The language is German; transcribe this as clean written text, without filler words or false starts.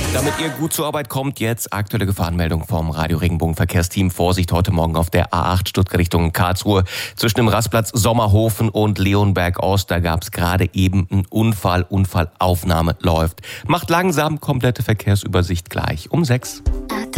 Damit ihr gut zur Arbeit kommt, jetzt aktuelle Gefahrenmeldung vom Radio Regenbogen Verkehrsteam. Vorsicht heute Morgen auf der A8 Stuttgart Richtung Karlsruhe. Zwischen dem Rastplatz Sommerhofen und Leonberg Ost, da gab es gerade eben einen Unfall. Unfallaufnahme läuft. Macht langsam, komplette Verkehrsübersicht gleich um 6.